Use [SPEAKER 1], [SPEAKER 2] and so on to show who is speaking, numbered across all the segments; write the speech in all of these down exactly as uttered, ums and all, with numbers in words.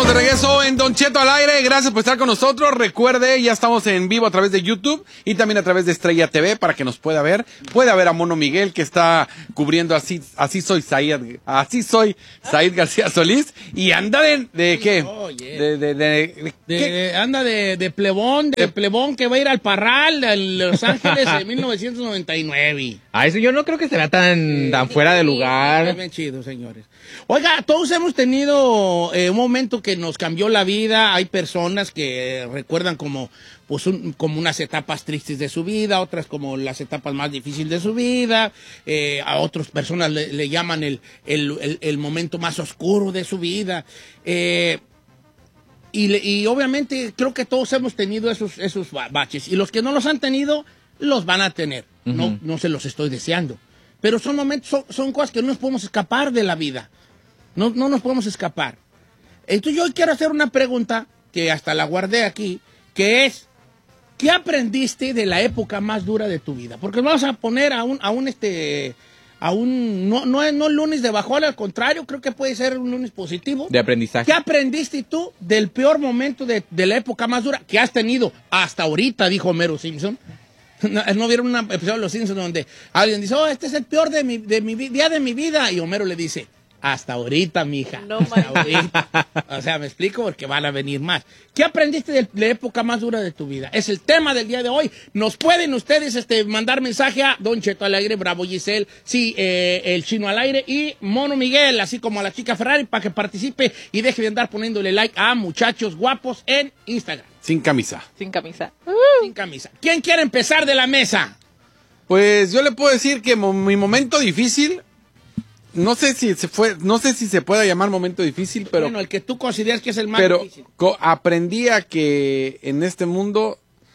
[SPEAKER 1] de regreso en Don Cheto al aire. Gracias por estar con nosotros. Recuerde, ya estamos en vivo a través de YouTube y también a través de Estrella T V para que nos pueda ver. Puede ver a Mono Miguel, que está cubriendo así, así soy Said, así soy Said García Solís. Y anda de, de ¿qué?
[SPEAKER 2] Oh, yeah.
[SPEAKER 1] De, de, de,
[SPEAKER 2] De-
[SPEAKER 1] ¿qué?
[SPEAKER 2] anda de, de plebón, de,
[SPEAKER 1] De-
[SPEAKER 2] plebón que va a ir al Parral de Los Ángeles en mil novecientos noventa y nueve.
[SPEAKER 3] A eso yo no creo que se vea tan, tan fuera de
[SPEAKER 2] Es
[SPEAKER 3] lugar.
[SPEAKER 2] bien chido, señores. Oiga, todos hemos tenido eh, un momento que nos cambió la vida. Hay personas que recuerdan como, pues, un- como unas etapas tristes de su vida, otras como las etapas más difíciles de su vida. Eh, a otras personas le, le llaman el, el, el- el momento más oscuro de su vida. Eh, y, le- y obviamente creo que todos hemos tenido esos, esos ba- baches. Y los que no los han tenido, los van a tener. No,
[SPEAKER 3] Ujú.
[SPEAKER 2] no se los estoy deseando. Pero son momentos, son, son cosas que no nos podemos escapar de la vida. No, no nos podemos escapar. Entonces yo hoy quiero hacer una pregunta que hasta la guardé aquí, que es, ¿qué aprendiste de la época más dura de tu vida? Porque vamos a poner a un, a un este, a un, no, no, es- no lunes de bajón, al contrario, creo que puede ser un lunes positivo.
[SPEAKER 3] De aprendizaje.
[SPEAKER 2] ¿Qué aprendiste tú del peor momento de, de la época más dura que has tenido hasta ahorita, dijo Homero Simpson? ¿No, ¿no vieron un episodio de Los Simpsons donde alguien dice, oh, este es el peor de mi, de mi vi- día de mi vida? Y Homero le dice, hasta ahorita, mija.
[SPEAKER 4] No
[SPEAKER 2] hasta
[SPEAKER 4] manches.
[SPEAKER 2] ahorita. O sea, me explico porque van a venir más. ¿Qué aprendiste de la época más dura de tu vida? Es el tema del día de hoy. Nos pueden ustedes este, mandar mensaje a Don Cheto al aire, Bravo Giselle, sí, eh, el Chino al aire y Mono Miguel, así como a la chica Ferrari, para que participe y deje de andar poniéndole like a muchachos guapos en Instagram.
[SPEAKER 1] Sin camisa.
[SPEAKER 4] Sin camisa.
[SPEAKER 2] Sin camisa. ¿Quién quiere empezar de la mesa?
[SPEAKER 1] Pues yo le puedo decir que mo- mi momento difícil, no sé si se fue, no sé si se pueda llamar momento difícil, pero
[SPEAKER 2] bueno, el que tú consideras que es el más
[SPEAKER 1] pero
[SPEAKER 2] difícil.
[SPEAKER 1] co- aprendí a que en este mundo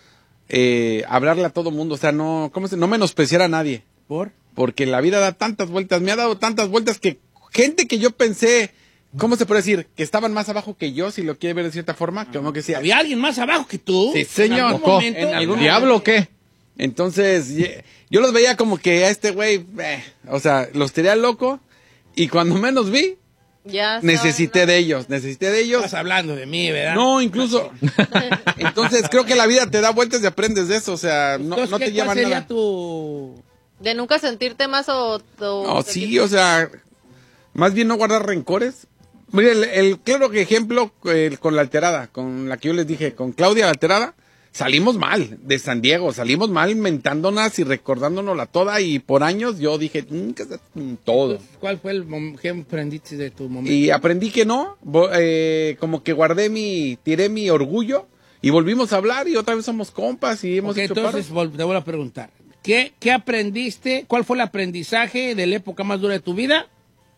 [SPEAKER 1] eh, hablarle a todo mundo, o sea, no, ¿cómo se? No menospreciar a nadie,
[SPEAKER 2] ¿Por?
[SPEAKER 1] porque la vida da tantas vueltas, me ha dado tantas vueltas que gente que yo pensé, ¿cómo se puede decir? Que estaban más abajo que yo, si lo quiere ver de cierta forma, como que sí.
[SPEAKER 2] ¿Había alguien más abajo que tú?
[SPEAKER 1] Sí, señor.
[SPEAKER 2] ¿En algún
[SPEAKER 1] ¿Cómo?
[SPEAKER 2] momento?
[SPEAKER 1] ¿En algún
[SPEAKER 3] ¿Diablo o qué?
[SPEAKER 1] Entonces, ye- yo los veía como que a este güey, eh, o sea, los tiré loco, y cuando menos vi,
[SPEAKER 4] Ya
[SPEAKER 1] necesité
[SPEAKER 4] saben,
[SPEAKER 1] de ellos, necesité de ellos.
[SPEAKER 2] Estás hablando de mí, ¿verdad?
[SPEAKER 1] No, incluso. Entonces, creo que la vida te da vueltas y aprendes de eso, o sea, no,
[SPEAKER 2] Entonces,
[SPEAKER 1] no
[SPEAKER 2] ¿qué-
[SPEAKER 1] te lleva
[SPEAKER 2] ¿cuál sería
[SPEAKER 1] nada.
[SPEAKER 2] tu...?
[SPEAKER 4] De nunca sentirte más o... o
[SPEAKER 1] No, sí, o sea, más bien no guardar rencores. Mire, el, el claro que ejemplo el- con la alterada, con la que yo les dije, con Claudia la alterada, salimos mal de San Diego, salimos mal inventándonos y recordándonosla toda, y por años yo dije, "Mm, que se- mm, todo.
[SPEAKER 2] ¿Cuál fue el mom- qué aprendiste de tu momento?
[SPEAKER 1] Y aprendí que no, vo- eh, como que guardé mi, tiré mi orgullo y volvimos a hablar y otra vez somos compas y hemos
[SPEAKER 2] Ok,
[SPEAKER 1] hecho
[SPEAKER 2] entonces
[SPEAKER 1] paros.
[SPEAKER 2] vol- te vuelvo a preguntar. ¿Qué, ¿Qué aprendiste? ¿Cuál fue el aprendizaje de la época más dura de tu vida?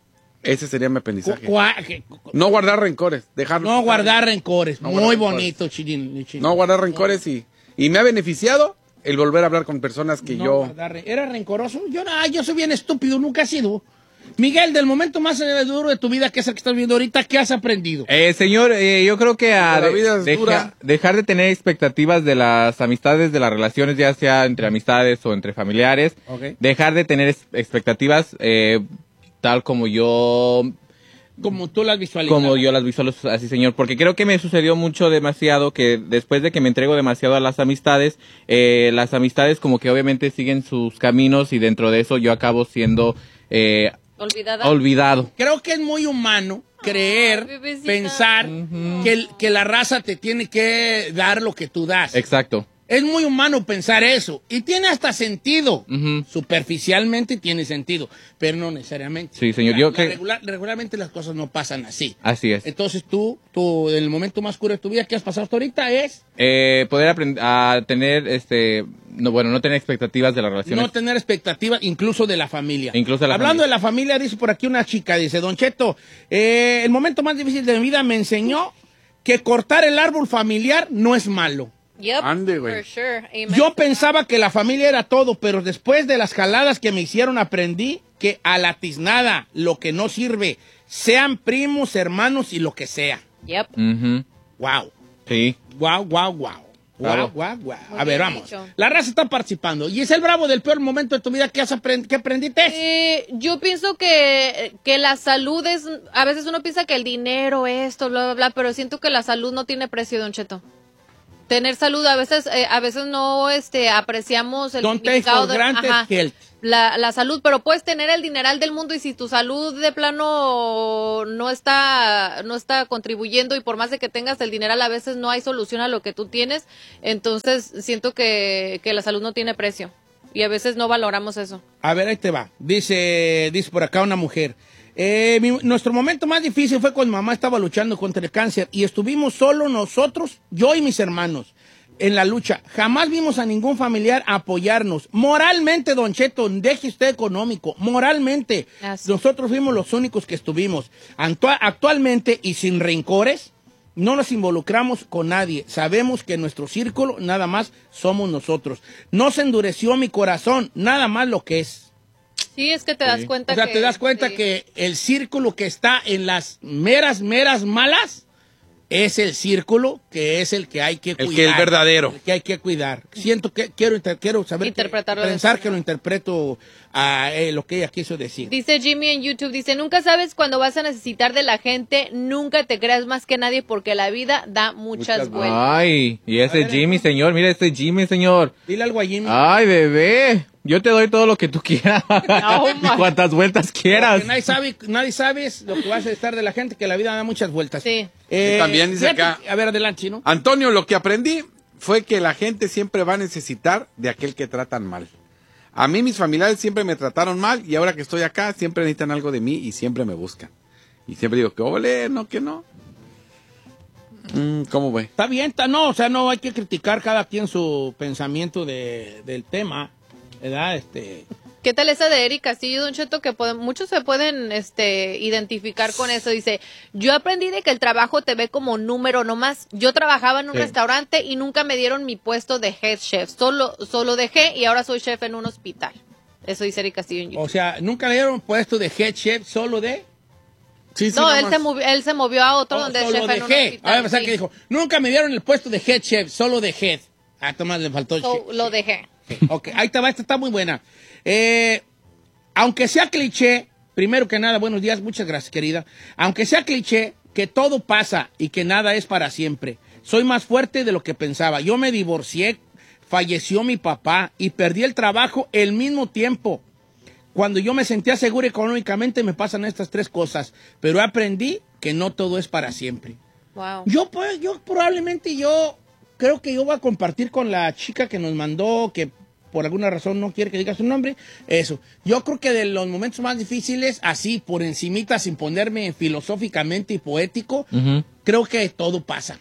[SPEAKER 1] Ese sería mi aprendizaje.
[SPEAKER 2] Cu- cua- que-
[SPEAKER 1] No guardar rencores, dejarlo.
[SPEAKER 2] No guardar rencores.
[SPEAKER 1] No
[SPEAKER 2] Muy
[SPEAKER 1] guardar rencores.
[SPEAKER 2] bonito, Chilín. Chilín.
[SPEAKER 1] No guardar rencores y, y me ha beneficiado el volver a hablar con personas que
[SPEAKER 2] No
[SPEAKER 1] yo...
[SPEAKER 2] guardar re- ¿Era rencoroso? Yo no, yo soy bien estúpido, nunca he sido. Miguel, del momento más eh, duro de tu vida, que es el que estás viendo ahorita, ¿qué has aprendido?
[SPEAKER 3] Eh, señor, eh, yo creo que a
[SPEAKER 1] La vida es
[SPEAKER 3] deja-
[SPEAKER 1] dura.
[SPEAKER 3] dejar de tener expectativas de las amistades, de las relaciones, ya sea entre amistades o entre familiares.
[SPEAKER 2] Ok.
[SPEAKER 3] Dejar de tener es- expectativas eh, tal como yo
[SPEAKER 2] Como tú las visualizas.
[SPEAKER 3] como yo las visualizo así, señor, porque creo que me sucedió mucho demasiado que después de que me entrego demasiado a las amistades, eh, las amistades como que obviamente siguen sus caminos y dentro de eso yo acabo siendo eh,
[SPEAKER 4] Olvidada.
[SPEAKER 3] olvidado.
[SPEAKER 2] Creo que es muy humano creer,
[SPEAKER 4] Ay, bebecita.
[SPEAKER 2] pensar que, el- que la raza te tiene que dar lo que tú das.
[SPEAKER 3] Exacto.
[SPEAKER 2] Es muy humano pensar eso. Y tiene hasta sentido.
[SPEAKER 3] Ujú.
[SPEAKER 2] Superficialmente tiene sentido, pero no necesariamente.
[SPEAKER 3] Sí, señor,
[SPEAKER 2] La-
[SPEAKER 3] yo
[SPEAKER 2] la
[SPEAKER 3] que-
[SPEAKER 2] regular- regularmente las cosas no pasan así.
[SPEAKER 3] Así es.
[SPEAKER 2] Entonces tú, tú, en el momento más oscuro de tu vida que has pasado hasta ahorita es
[SPEAKER 3] Eh, poder aprender a tener, este, no, bueno, no tener expectativas de las relaciones.
[SPEAKER 2] no tener expectativas, incluso de la familia.
[SPEAKER 3] Incluso de la
[SPEAKER 2] Hablando
[SPEAKER 3] familia.
[SPEAKER 2] de la familia, dice por aquí una chica, dice, Don Cheto, eh, el momento más difícil de mi vida me enseñó que cortar el árbol familiar no es malo.
[SPEAKER 4] Yep,
[SPEAKER 1] Ande, güey.
[SPEAKER 4] for sure. Amen.
[SPEAKER 2] Yo pensaba que la familia era todo, pero después de las jaladas que me hicieron aprendí que a la tiznada, lo que no sirve, sean primos, hermanos y lo que sea.
[SPEAKER 4] Yep.
[SPEAKER 3] Ujú.
[SPEAKER 2] Wow,
[SPEAKER 3] Sí.
[SPEAKER 2] wow, wow, wow. Guau,
[SPEAKER 3] Claro.
[SPEAKER 2] guau, guau.
[SPEAKER 4] Muy
[SPEAKER 2] A ver,
[SPEAKER 4] bien
[SPEAKER 2] vamos.
[SPEAKER 4] dicho.
[SPEAKER 2] La raza está participando. Y es el bravo del peor momento de tu vida que has aprend- que aprendiste.
[SPEAKER 4] Eh, yo pienso que, que la salud es, a veces uno piensa que el dinero, esto, bla, bla, bla, pero siento que la salud no tiene precio, Don Cheto. Tener salud, a veces, eh, a veces no, este, apreciamos el
[SPEAKER 2] Don't take
[SPEAKER 4] significado
[SPEAKER 2] for
[SPEAKER 4] de-
[SPEAKER 2] granted
[SPEAKER 4] ajá,
[SPEAKER 2] health.
[SPEAKER 4] la, la salud, pero puedes tener el dineral del mundo y si tu salud de plano no está, no está contribuyendo y por más de que tengas el dineral, a veces no hay solución a lo que tú tienes, entonces siento que, que la salud no tiene precio y a veces no valoramos eso.
[SPEAKER 2] A ver, ahí te va. Dice, dice por acá una mujer. Eh, mi- nuestro momento más difícil fue cuando mamá estaba luchando contra el cáncer y estuvimos solo nosotros, yo y mis hermanos, en la lucha. Jamás vimos a ningún familiar apoyarnos. Moralmente, Don Cheto, deje usted económico. Moralmente,
[SPEAKER 4] Así.
[SPEAKER 2] nosotros fuimos los únicos que estuvimos. Actua- actualmente, y sin rencores, no nos involucramos con nadie. Sabemos que nuestro círculo nada más somos nosotros. No se endureció mi corazón, nada más lo que es.
[SPEAKER 4] Sí, es que te das cuenta
[SPEAKER 2] O sea,
[SPEAKER 4] que...
[SPEAKER 2] te das cuenta
[SPEAKER 4] sí.
[SPEAKER 2] que el círculo que está en las meras, meras malas es el círculo que es el que hay que cuidar.
[SPEAKER 1] El que es verdadero.
[SPEAKER 2] El que hay que cuidar. Siento que quiero, inter- quiero saber,
[SPEAKER 4] Interpretarlo
[SPEAKER 2] que,
[SPEAKER 4] de
[SPEAKER 2] pensar
[SPEAKER 4] esa
[SPEAKER 2] que lo interpreto a eh, lo que ella quiso decir.
[SPEAKER 4] Dice Jimmy en YouTube, dice, nunca sabes cuándo vas a necesitar de la gente, nunca te creas más que nadie porque la vida da muchas,
[SPEAKER 1] Muchas
[SPEAKER 4] vueltas.
[SPEAKER 3] Ay, y ese
[SPEAKER 2] A ver,
[SPEAKER 3] Jimmy, señor, mira este Jimmy, señor.
[SPEAKER 2] Dile algo a Jimmy.
[SPEAKER 3] Ay, bebé, yo te doy todo lo que tú quieras.
[SPEAKER 4] Oh,
[SPEAKER 3] y cuantas vueltas quieras.
[SPEAKER 2] Porque nadie sabe, nadie sabe lo que vas a estar de la gente, que la vida da muchas vueltas.
[SPEAKER 4] Sí.
[SPEAKER 2] Eh,
[SPEAKER 1] Y también dice
[SPEAKER 2] fíjate
[SPEAKER 1] acá-
[SPEAKER 2] que- A ver, adelante, Chino.
[SPEAKER 1] Antonio, lo que aprendí fue que la gente siempre va a necesitar de aquel que tratan mal. A mí mis familiares siempre me trataron mal y ahora que estoy acá siempre necesitan algo de mí y siempre me buscan. Y siempre digo que ole, no, que no. Mm, ¿Cómo ve?
[SPEAKER 2] Está bien, está, no, o sea, no hay que criticar cada quien su pensamiento de, del tema, ¿verdad? Este,
[SPEAKER 4] ¿Qué tal esa de Eric Castillo, Don Cheto? Que pueden- muchos se pueden este, identificar con eso. Dice, yo aprendí de que el trabajo te ve como número nomás. Yo trabajaba en un
[SPEAKER 3] Sí.
[SPEAKER 4] restaurante y nunca me dieron mi puesto de head chef. Solo, solo dejé y ahora soy chef en un hospital. Eso dice Eric Castillo en YouTube.
[SPEAKER 2] o sea, nunca le dieron puesto de head chef, solo de...
[SPEAKER 1] Sí, sí,
[SPEAKER 4] no,
[SPEAKER 1] nada
[SPEAKER 4] él
[SPEAKER 1] más.
[SPEAKER 4] se, movió, él se movió a otro
[SPEAKER 2] Oh,
[SPEAKER 4] donde es
[SPEAKER 2] solo
[SPEAKER 4] chef
[SPEAKER 2] de
[SPEAKER 4] en un
[SPEAKER 2] head.
[SPEAKER 4] hospital.
[SPEAKER 2] A ver, pensaba
[SPEAKER 4] sí.
[SPEAKER 2] que dijo, nunca me dieron el puesto de head chef, solo de head. Ah, Tomás, le faltó el
[SPEAKER 4] So,
[SPEAKER 2] chef.
[SPEAKER 4] lo dejé.
[SPEAKER 2] Ok, ahí está, esta está muy buena. Eh, aunque sea cliché, primero que nada, buenos días, muchas gracias, querida. Aunque sea cliché, que todo pasa y que nada es para siempre. Soy más fuerte de lo que pensaba. Yo me divorcié, falleció mi papá y perdí el trabajo el mismo tiempo. Cuando yo me sentía seguro económicamente me pasan estas tres cosas, pero aprendí que no todo es para siempre.
[SPEAKER 4] Wow.
[SPEAKER 2] Yo, pues, yo probablemente yo creo que yo voy a compartir con la chica que nos mandó, que por alguna razón no quiere que diga su nombre, eso. Yo creo que de los momentos más difíciles, así, por encimita, sin ponerme filosóficamente y poético,
[SPEAKER 3] Ujú.
[SPEAKER 2] creo que todo pasa.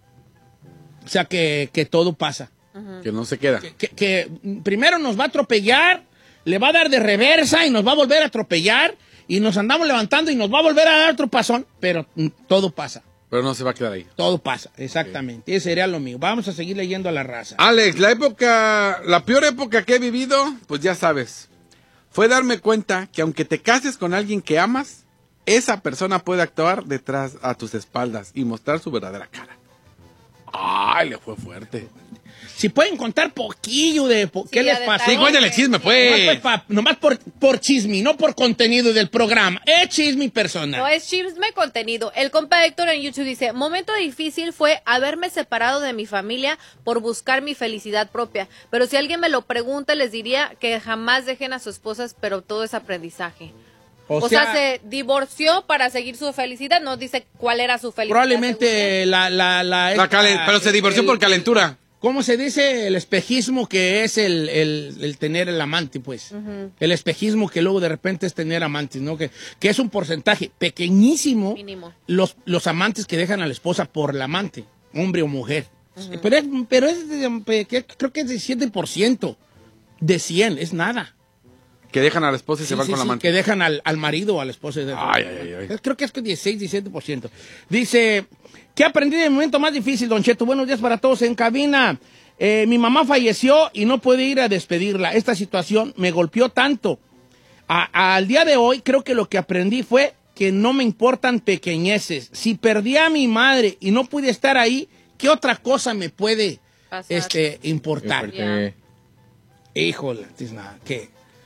[SPEAKER 2] O sea, que, que todo pasa.
[SPEAKER 1] Que no se queda.
[SPEAKER 2] Que, que- que primero nos va a atropellar, le va a dar de reversa y nos va a volver a atropellar y nos andamos levantando y nos va a volver a dar otro pasón, pero mm, todo pasa.
[SPEAKER 1] Pero no se va a quedar ahí.
[SPEAKER 2] Todo pasa, exactamente. Ese sería lo mío. Vamos a seguir leyendo a la raza.
[SPEAKER 1] Alex, la época, la peor época que he vivido, pues ya sabes, fue darme cuenta que aunque te cases con alguien que amas, esa persona puede actuar detrás a tus espaldas y mostrar su verdadera cara. Ay, le fue fuerte.
[SPEAKER 2] Si pueden contar poquillo de po- qué
[SPEAKER 4] Sí,
[SPEAKER 2] les
[SPEAKER 4] a
[SPEAKER 2] pasa.
[SPEAKER 4] detalle.
[SPEAKER 1] Sí, cuéntale el chisme,
[SPEAKER 2] Nomás,
[SPEAKER 1] pues.
[SPEAKER 2] pues, pa- nomás por, por chisme, no por contenido del programa. Es chisme personal.
[SPEAKER 4] No es chisme contenido. El compa Héctor en YouTube dice, momento difícil fue haberme separado de mi familia por buscar mi felicidad propia. Pero si alguien me lo pregunta, les diría que jamás dejen a sus esposas, pero todo es aprendizaje. O, sea, se divorció para seguir su felicidad. No dice cuál era su felicidad.
[SPEAKER 2] probablemente la... la, la,
[SPEAKER 1] La
[SPEAKER 2] esta-
[SPEAKER 1] calen- pero se divorció
[SPEAKER 2] el-
[SPEAKER 1] por calentura.
[SPEAKER 2] ¿Cómo se dice? El espejismo que es el, el- el tener el amante, pues. El espejismo que luego de repente es tener amantes, ¿no? Que, que es un porcentaje pequeñísimo
[SPEAKER 4] Mínimo.
[SPEAKER 2] los, los amantes que dejan a la esposa por el amante, hombre o mujer. Pero es, pero es de- que- creo que es de siete por ciento de cien, es nada.
[SPEAKER 1] Que dejan a la esposa y se
[SPEAKER 2] Sí,
[SPEAKER 1] van
[SPEAKER 2] sí,
[SPEAKER 1] con la
[SPEAKER 2] sí,
[SPEAKER 1] amante.
[SPEAKER 2] que dejan al, al marido o a la esposa.
[SPEAKER 1] Ay, ay, ay, ay.
[SPEAKER 2] Creo que es que dieciséis, diecisiete por ciento. Dice, ¿qué aprendí en el momento más difícil, Don Cheto? Buenos días para todos en cabina. Eh, mi mamá falleció y no pude ir a despedirla. Esta situación me golpeó tanto. A- al día de hoy creo que lo que aprendí fue que no me importan pequeñeces. Si perdí a mi madre y no pude estar ahí, ¿qué otra cosa me puede
[SPEAKER 4] Pasar.
[SPEAKER 2] este, importar.
[SPEAKER 3] Qué fuerte.
[SPEAKER 2] Híjole, es nada, ¿qué?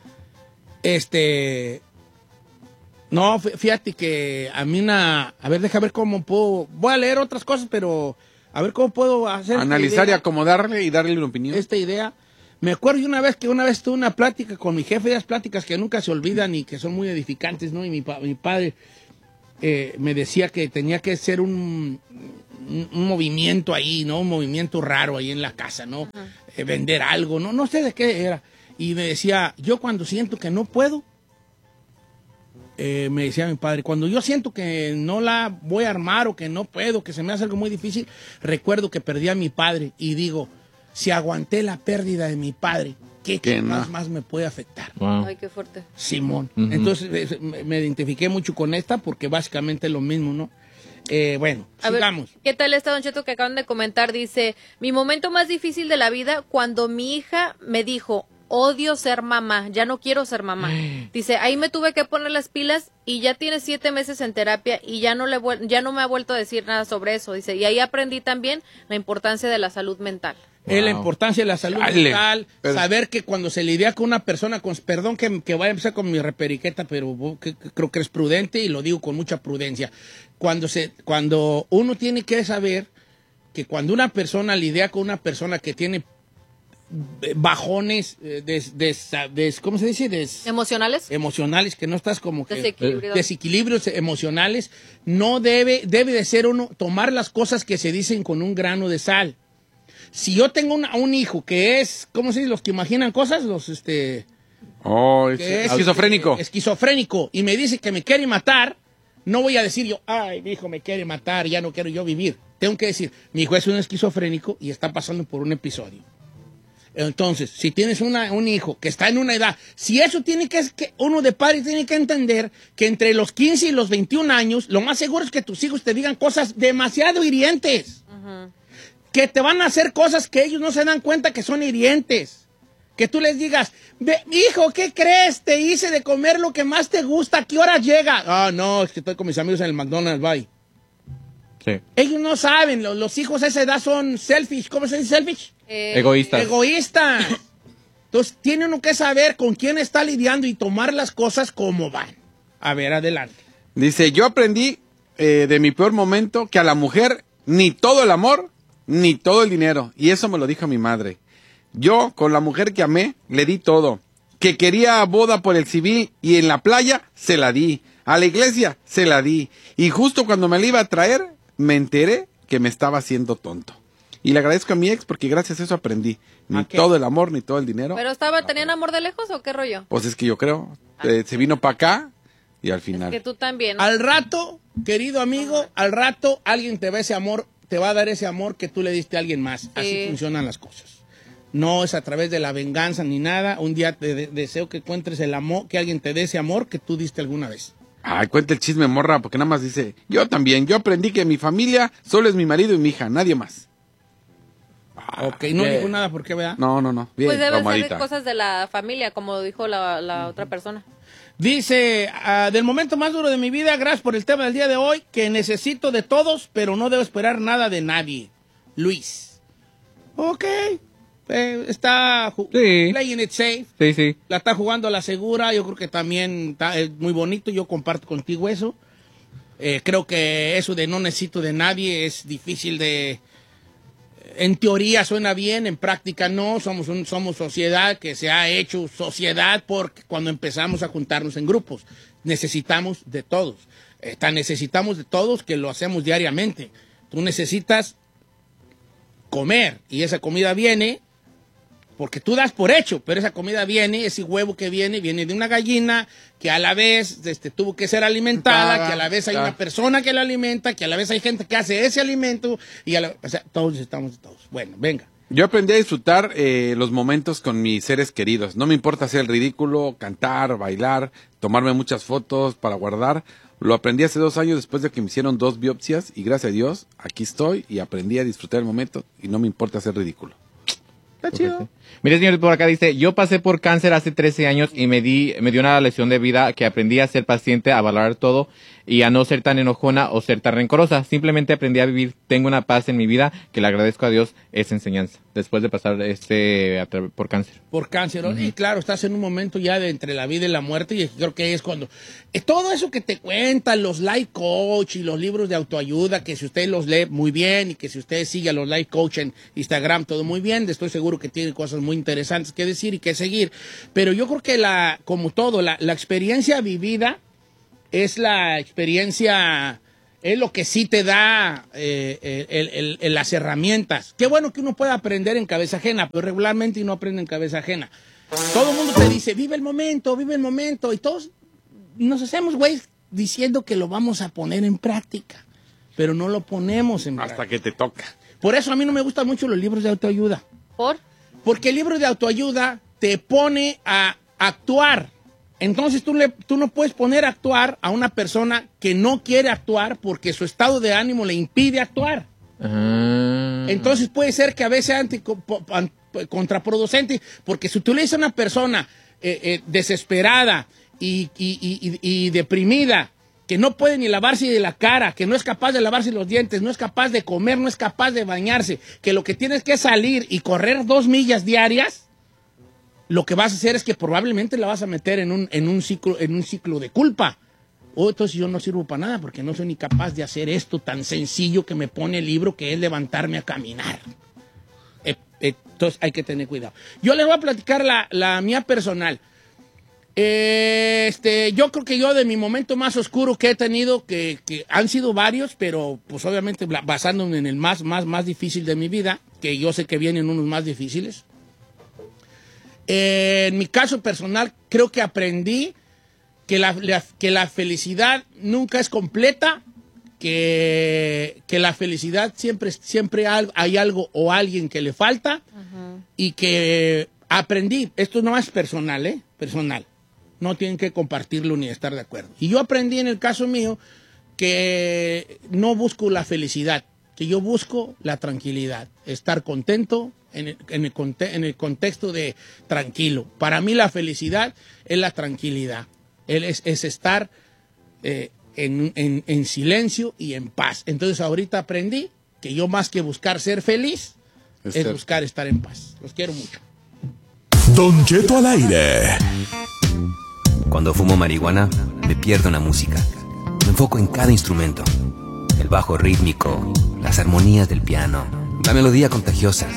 [SPEAKER 2] Este... No, fí- fíjate que a mí una... A ver, deja ver cómo puedo... Voy a leer otras cosas, pero... A ver cómo puedo hacer...
[SPEAKER 1] Analizar y
[SPEAKER 2] idea,
[SPEAKER 1] acomodarle y darle una opinión.
[SPEAKER 2] esta idea. Me acuerdo de una vez que una vez tuve una plática con mi jefe, de esas pláticas que nunca se olvidan y que son muy edificantes, ¿no? Y mi, pa- mi padre eh, me decía que tenía que ser un, un, un movimiento ahí, ¿no? Un movimiento raro ahí en la casa, ¿no? Eh, vender algo, ¿no? No sé de qué era. Y me decía, yo cuando siento que no puedo, eh, me decía mi padre, cuando yo siento que no la voy a armar o que no puedo, que se me hace algo muy difícil, recuerdo que perdí a mi padre y digo, si aguanté la pérdida de mi padre, ¿qué
[SPEAKER 1] Que
[SPEAKER 2] más,
[SPEAKER 1] no.
[SPEAKER 2] más me puede afectar?
[SPEAKER 3] Wow.
[SPEAKER 4] Ay, qué fuerte.
[SPEAKER 2] Simón.
[SPEAKER 3] Ujú.
[SPEAKER 2] Entonces eh, me, me identifiqué mucho con esta porque básicamente es lo mismo, ¿no? Eh, bueno,
[SPEAKER 4] A ver,
[SPEAKER 2] sigamos.
[SPEAKER 4] ¿qué tal está, Don Cheto, que acaban de comentar? Dice, mi momento más difícil de la vida cuando mi hija me dijo, odio ser mamá, ya no quiero ser mamá. Dice, ahí me tuve que poner las pilas y ya tiene siete meses en terapia y ya no, le vuel- ya no me ha vuelto a decir nada sobre eso. Dice, y ahí aprendí también la importancia de la salud mental.
[SPEAKER 2] Es la
[SPEAKER 3] Wow.
[SPEAKER 2] importancia de la salud
[SPEAKER 1] Chale.
[SPEAKER 2] mental,
[SPEAKER 1] Pero-
[SPEAKER 2] saber que cuando se lidia con una persona, con, perdón que, que vaya a empezar con mi reperiqueta, pero vos que- que creo que eres prudente y lo digo con mucha prudencia. Cuando, se, cuando uno tiene que saber que cuando una persona lidia con una persona que tiene eh, bajones, eh, des, des- des- ¿cómo se dice? Des-
[SPEAKER 4] ¿Emocionales?
[SPEAKER 2] emocionales, que no estás como que...
[SPEAKER 4] Desequilibriado.
[SPEAKER 2] desequilibrios emocionales, no debe, debe de ser uno, tomar las cosas que se dicen con un grano de sal. Si yo tengo una- un hijo que es, ¿cómo se dice? Los que imaginan cosas, los, este...
[SPEAKER 1] Oh, es
[SPEAKER 2] que es,
[SPEAKER 1] esquizofrénico.
[SPEAKER 2] este, esquizofrénico, y me dice que me quiere matar, no voy a decir yo, ay, mi hijo me quiere matar, ya no quiero yo vivir. Tengo que decir, mi hijo es un esquizofrénico y está pasando por un episodio. Entonces, si tienes una, un hijo que está en una edad, si eso tiene que, es que uno de padres tiene que entender que entre los quince y los veintiún años, lo más seguro es que tus hijos te digan cosas demasiado hirientes. Que te van a hacer cosas que ellos no se dan cuenta que son hirientes. Que tú les digas, "Ve, hijo, ¿qué crees? Te hice de comer lo que más te gusta, ¿a qué hora llega? Ah, no, es que estoy con mis amigos en el McDonald's, bye.
[SPEAKER 3] Sí.
[SPEAKER 2] Ellos no saben, los, los hijos a esa edad son selfish. ¿Cómo se dice selfish?
[SPEAKER 4] Eh,
[SPEAKER 3] Egoístas.
[SPEAKER 2] Egoístas. Entonces, tiene uno que saber con quién está lidiando y tomar las cosas como van. A ver, adelante.
[SPEAKER 1] Dice, yo aprendí eh, de mi peor momento que a la mujer ni todo el amor, ni todo el dinero. Y eso me lo dijo mi madre. Yo, con la mujer que amé, le di todo. Que quería boda por el civil y en la playa, se la di. A la iglesia, se la di. Y justo cuando me la iba a traer, me enteré que me estaba haciendo tonto. Y le agradezco a mi ex porque gracias a eso aprendí. Ni
[SPEAKER 2] ¿A qué?
[SPEAKER 1] todo el amor, ni todo el dinero.
[SPEAKER 4] ¿Pero estaba, tenían amor de lejos o qué rollo?
[SPEAKER 1] Pues es que yo creo. eh, se vino para acá y al final.
[SPEAKER 4] Que tú también.
[SPEAKER 2] Al rato, querido amigo, al rato alguien te va ese amor, te va a dar ese amor que tú le diste a alguien más. Así
[SPEAKER 4] Sí.
[SPEAKER 2] funcionan las cosas. No es a través de la venganza ni nada. Un día te de- deseo que encuentres el amor, que alguien te dé ese amor que tú diste alguna vez.
[SPEAKER 1] Ay, cuenta el chisme, morra, porque nada más dice, yo también, yo aprendí que mi familia solo es mi marido y mi hija, nadie más.
[SPEAKER 2] Ok, no
[SPEAKER 1] bien.
[SPEAKER 2] digo nada, ¿por qué, verdad?
[SPEAKER 1] No, no, no, bien,
[SPEAKER 4] Pues deben ser
[SPEAKER 1] traumadita.
[SPEAKER 4] de cosas de la familia, como dijo la, la otra persona.
[SPEAKER 2] Dice, ah, del momento más duro de mi vida, gracias por el tema del día de hoy, que necesito de todos, pero no debo esperar nada de nadie. Luis. Ok. Eh, está ju-
[SPEAKER 3] Sí.
[SPEAKER 2] playing it safe.
[SPEAKER 3] Sí, sí.
[SPEAKER 2] La está jugando a la segura. Yo creo que también está, es muy bonito. Yo comparto contigo eso. Eh, creo que eso de no necesito de nadie es difícil de... En teoría suena bien, en práctica no. Somos, un, somos sociedad que se ha hecho sociedad porque cuando empezamos a juntarnos en grupos. Necesitamos de todos. Esta, necesitamos de todos que lo hacemos diariamente. Tú necesitas comer y esa comida viene porque tú das por hecho, pero esa comida viene, ese huevo que viene, viene de una gallina que a la vez este, tuvo que ser alimentada,
[SPEAKER 1] Paga,
[SPEAKER 2] que a la vez hay
[SPEAKER 1] claro.
[SPEAKER 2] una persona que la alimenta, que a la vez hay gente que hace ese alimento y a la, o sea, todos necesitamos de todos. Bueno, venga.
[SPEAKER 1] Yo aprendí a disfrutar eh, los momentos con mis seres queridos. No me importa hacer el ridículo, cantar, bailar, tomarme muchas fotos para guardar. Lo aprendí hace dos años después de que me hicieron dos biopsias y gracias a Dios aquí estoy y aprendí a disfrutar el momento y no me importa hacer ridículo.
[SPEAKER 2] Está chido.
[SPEAKER 3] Mire, señor, por acá dice, yo pasé por cáncer hace trece años y me di, me dio una lección de vida que aprendí a ser paciente, a valorar todo. y a no ser tan enojona o ser tan rencorosa. Simplemente aprendí a vivir, tengo una paz en mi vida que le agradezco a Dios esa enseñanza, después de pasar este a tra- por cáncer.
[SPEAKER 2] Por cáncer, ¿no?
[SPEAKER 3] Uh-huh.
[SPEAKER 2] Y claro, estás en un momento ya de entre la vida y la muerte y creo que es cuando... eh, todo eso que te cuentan, los life coach y los libros de autoayuda, que si usted los lee muy bien y que si usted sigue a los life coach en Instagram, todo muy bien, estoy seguro que tienen cosas muy interesantes que decir y que seguir. Pero yo creo que la, como todo, la, la experiencia vivida es la experiencia... es lo que sí te da eh, el, el, el, las herramientas. Qué bueno que uno pueda aprender en cabeza ajena, pero regularmente no aprende en cabeza ajena. Todo el mundo te dice, vive el momento, vive el momento, y todos nos hacemos güey diciendo que lo vamos a poner en práctica, pero no lo ponemos en
[SPEAKER 1] Hasta
[SPEAKER 2] práctica.
[SPEAKER 1] que te toca.
[SPEAKER 2] Por eso a mí no me gustan mucho los libros de autoayuda.
[SPEAKER 4] ¿Por?
[SPEAKER 2] Porque el libro de autoayuda te pone a actuar. Entonces tú, le, tú no puedes poner a actuar a una persona que no quiere actuar porque su estado de ánimo le impide actuar.
[SPEAKER 3] Uh-huh.
[SPEAKER 2] Entonces puede ser que a veces sea anti, an, contraproducente, porque si tú le dices a una persona eh, eh, desesperada y, y, y, y deprimida, que no puede ni lavarse de la cara, que no es capaz de lavarse los dientes, no es capaz de comer, no es capaz de bañarse, que lo que tienes que salir y correr dos millas diarias, lo que vas a hacer es que probablemente la vas a meter en un, en un, ciclo, en un ciclo de culpa. Oh, entonces yo no sirvo para nada porque no soy ni capaz de hacer esto tan sencillo que me pone el libro, que es levantarme a caminar. Eh, eh, entonces hay que tener cuidado. Yo les voy a platicar la, la mía personal. Eh, este, yo creo que yo de mi momento más oscuro que he tenido, que, que han sido varios, pero pues obviamente basándome en el más, más, más difícil de mi vida, que yo sé que vienen unos más difíciles. Eh, en mi caso personal, creo que aprendí que la, la, que la felicidad nunca es completa, que, que la felicidad siempre, siempre hay algo o alguien que le falta, uh-huh. Y que aprendí, esto no es personal, ¿eh? Personal. No tienen que compartirlo ni estar de acuerdo. Y yo aprendí en el caso mío que no busco la felicidad, que yo busco la tranquilidad, estar contento, En el, en, el conte- en el contexto de tranquilo. Para mí la felicidad es la tranquilidad. Es, es estar eh, en, en, en silencio y en paz. Entonces ahorita aprendí que yo más que buscar ser feliz, es, es buscar estar en paz. Los quiero mucho.
[SPEAKER 5] Don Cheto al aire.
[SPEAKER 6] Cuando fumo marihuana, me pierdo en la música. Me enfoco en cada instrumento. El bajo rítmico, las armonías del piano, la melodía contagiosa.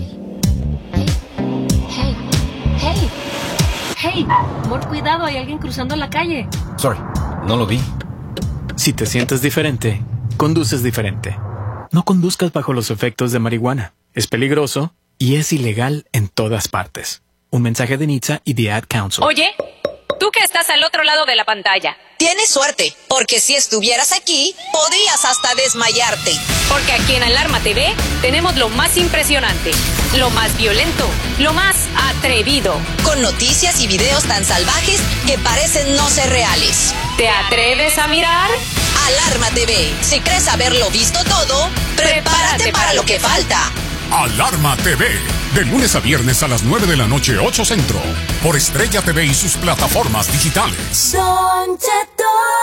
[SPEAKER 7] ¡Hey! Amor, cuidado, hay alguien cruzando la calle.
[SPEAKER 6] Sorry, no lo vi.
[SPEAKER 8] Si te sientes diferente, conduces diferente. No conduzcas bajo los efectos de marihuana. Es peligroso y es ilegal en todas partes. Un mensaje de N H T S A y The Ad Council.
[SPEAKER 7] Oye, tú que estás al otro lado de la pantalla.
[SPEAKER 9] Tienes suerte, porque si estuvieras aquí, podrías hasta desmayarte.
[SPEAKER 7] Porque aquí en Alarma T V tenemos lo más impresionante, lo más violento, lo más atrevido.
[SPEAKER 9] Con noticias y videos tan salvajes que parecen no ser reales.
[SPEAKER 7] ¿Te atreves a mirar?
[SPEAKER 9] Alarma T V. Si crees haberlo visto todo, prepárate, prepárate para lo que falta.
[SPEAKER 5] Alarma T V. De lunes a viernes a las nueve de la noche, ocho Centro. Por Estrella T V y sus plataformas digitales.
[SPEAKER 10] Don Cheto.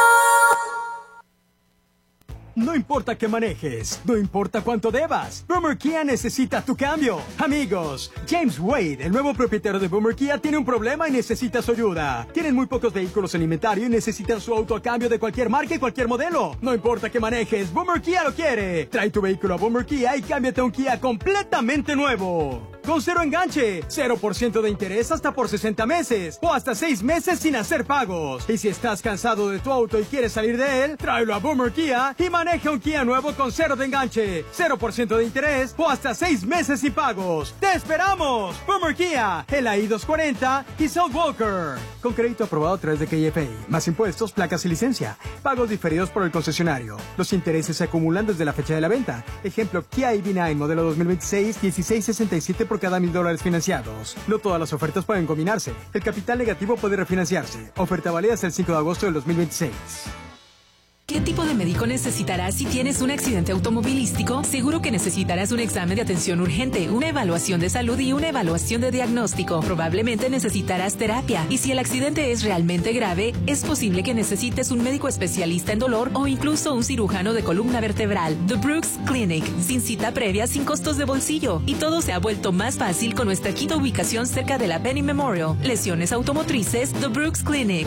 [SPEAKER 10] No importa qué manejes, no importa cuánto debas, Boomer Kia necesita tu cambio. Amigos, James Wade, el nuevo propietario de Boomer Kia, tiene un problema y necesita su ayuda. Tienen muy pocos vehículos en inventario y necesitan su auto a cambio de cualquier marca y cualquier modelo. No importa qué manejes, Boomer Kia lo quiere. Trae tu vehículo a Boomer Kia y cámbiate a un Kia completamente nuevo. Con cero enganche, cero por ciento de interés hasta por sesenta meses o hasta seis meses sin hacer pagos. Y si estás cansado de tu auto y quieres salir de él, tráelo a Boomer Kia y maneja un Kia nuevo con cero de enganche, cero por ciento de interés o hasta seis meses sin pagos. ¡Te esperamos! Boomer Kia, el A I doscientos cuarenta y South Walker. Con crédito aprobado a través de K F A. Más impuestos, placas y licencia. Pagos diferidos por el concesionario. Los intereses se acumulan desde la fecha de la venta. Ejemplo, Kia E V nueve modelo dos mil veintiséis, dieciséis sesenta y siete por cada mil dólares financiados. No todas las ofertas pueden combinarse. El capital negativo puede refinanciarse. Oferta válida hasta el cinco de agosto del dos mil veintiséis.
[SPEAKER 11] ¿Qué tipo de médico necesitarás si tienes un accidente automovilístico? Seguro que necesitarás un examen de atención urgente, una evaluación de salud y una evaluación de diagnóstico. Probablemente necesitarás terapia. Y si el accidente es realmente grave, es posible que necesites un médico especialista en dolor o incluso un cirujano de columna vertebral. The Brooks Clinic, sin cita previa, sin costos de bolsillo. Y todo se ha vuelto más fácil con nuestra quinta ubicación cerca de la Penny Memorial. Lesiones automotrices, The Brooks Clinic.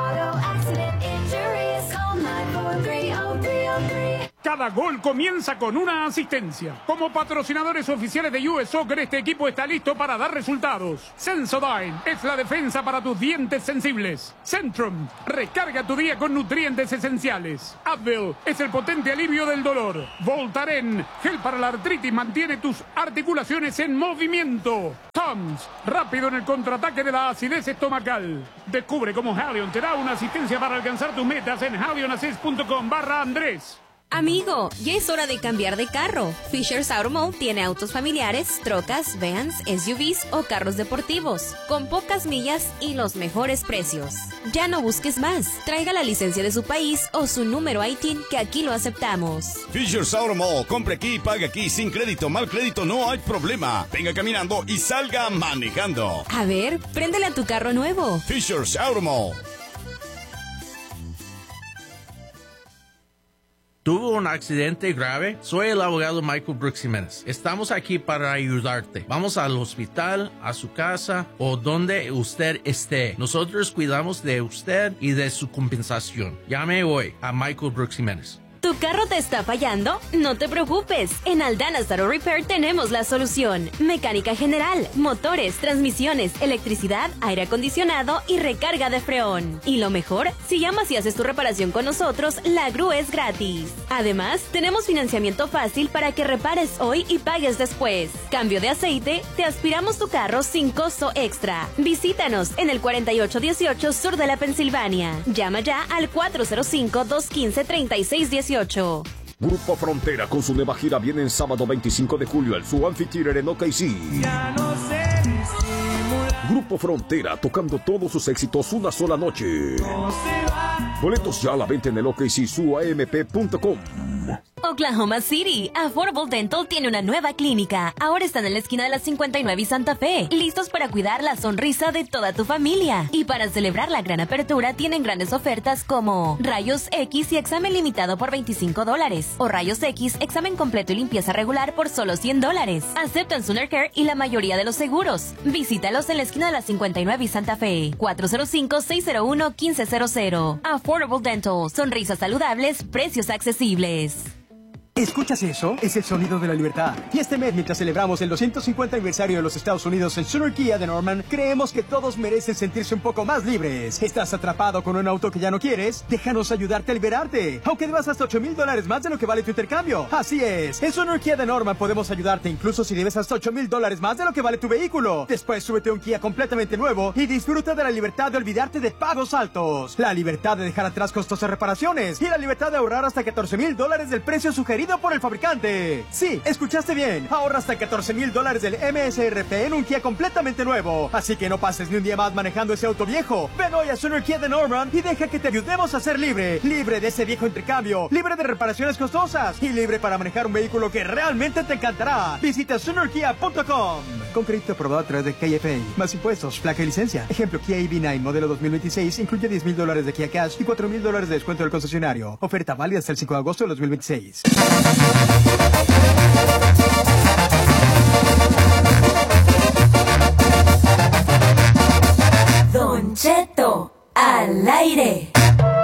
[SPEAKER 12] Cada gol comienza con una asistencia. Como patrocinadores oficiales de U S Soccer, este equipo está listo para dar resultados. Sensodyne es la defensa para tus dientes sensibles. Centrum, recarga tu día con nutrientes esenciales. Advil es el potente alivio del dolor. Voltaren, gel para la artritis, mantiene tus articulaciones en movimiento. Tums, rápido en el contraataque de la acidez estomacal. Descubre cómo Halion te da una asistencia para alcanzar tus metas en halionassist punto com barra Andrés.
[SPEAKER 13] Amigo, ya es hora de cambiar de carro. Fisher's Automall tiene autos familiares, trocas, vans, S U Vs o carros deportivos, con pocas millas y los mejores precios. Ya no busques más. Traiga la licencia de su país o su número I T I N, que aquí lo aceptamos.
[SPEAKER 14] Fisher's Automall, compre aquí y pague aquí sin crédito, mal crédito, no hay problema. Venga caminando y salga manejando.
[SPEAKER 13] A ver, préndele a tu carro nuevo.
[SPEAKER 14] Fisher's Automall.
[SPEAKER 15] ¿Tuvo un accidente grave? Soy el abogado Michael Brooks Jiménez. Estamos aquí para ayudarte. Vamos al hospital, a su casa o donde usted esté. Nosotros cuidamos de usted y de su compensación. Llame hoy a Michael Brooks Jiménez.
[SPEAKER 13] ¿Tu carro te está fallando? No te preocupes. En Aldana's Auto Repair tenemos la solución. Mecánica general, motores, transmisiones, electricidad, aire acondicionado y recarga de freón. Y lo mejor, si llamas y haces tu reparación con nosotros, la grúa es gratis. Además, tenemos financiamiento fácil para que repares hoy y pagues después. Cambio de aceite, te aspiramos tu carro sin costo extra. Visítanos en el cuarenta y ocho dieciocho sur de la Pensilvania. Llama ya al cuatro cero cinco, dos uno cinco, tres seis uno ocho.
[SPEAKER 16] Grupo Frontera con su nueva gira viene el sábado veinticinco de julio al Su Amphitheater en O K C.
[SPEAKER 17] Ya no sé disimular.
[SPEAKER 16] Grupo Frontera tocando todos sus éxitos una sola noche.
[SPEAKER 17] No se va.
[SPEAKER 16] Boletos ya a la venta en el O K C S U A M P punto com.
[SPEAKER 13] Oklahoma City, Affordable Dental tiene una nueva clínica. Ahora están en la esquina de la cincuenta y nueve y Santa Fe, listos para cuidar la sonrisa de toda tu familia. Y para celebrar la gran apertura, tienen grandes ofertas como Rayos X y examen limitado por veinticinco dólares. O Rayos X, examen completo y limpieza regular por solo cien dólares. Aceptan Sooner Care y la mayoría de los seguros. Visítalos en la esquina de la cincuenta y nueve y Santa Fe. cuatro cero cinco, seis cero uno, uno cinco cero cero. Affordable Dental. Sonrisas saludables, precios accesibles.
[SPEAKER 10] ¿Escuchas eso? Es el sonido de la libertad. Y este mes, mientras celebramos el doscientos cincuenta aniversario de los Estados Unidos en Sooner Kia de Norman, creemos que todos merecen sentirse un poco más libres. ¿Estás atrapado con un auto que ya no quieres? Déjanos ayudarte a liberarte, aunque debas hasta ocho mil dólares más de lo que vale tu intercambio. Así es, en Sooner Kia de Norman podemos ayudarte incluso si debes hasta ocho mil dólares más de lo que vale tu vehículo. Después súbete a un Kia completamente nuevo y disfruta de la libertad de olvidarte de pagos altos, la libertad de dejar atrás costosas reparaciones y la libertad de ahorrar hasta catorce mil dólares del precio sugerido por el fabricante. Sí, escuchaste bien. Ahorra hasta catorce mil dólares del M S R P en un Kia completamente nuevo. Así que no pases ni un día más manejando ese auto viejo. Ven hoy a Sooner Kia de Norman y deja que te ayudemos a ser libre. Libre de ese viejo intercambio, libre de reparaciones costosas y libre para manejar un vehículo que realmente te encantará. Visita Sooner Kia punto com. Con crédito aprobado a través de K F A. Más impuestos, placa y licencia. Ejemplo, Kia E V nueve modelo dos mil veintiséis incluye diez mil dólares de Kia Cash y cuatro mil dólares de descuento del concesionario. Oferta válida hasta el cinco de agosto de dos mil veintiséis.